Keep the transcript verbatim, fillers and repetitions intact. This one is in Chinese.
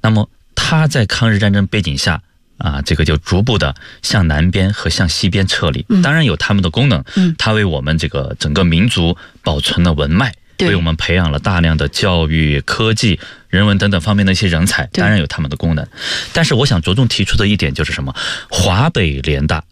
那么它在抗日战争背景下啊，这个就逐步的向南边和向西边撤离，当然有他们的功能，它为我们这个整个民族保存了文脉，为我们培养了大量的教育、科技、人文等等方面的一些人才，当然有他们的功能。但是我想着重提出的一点就是什么？华北联大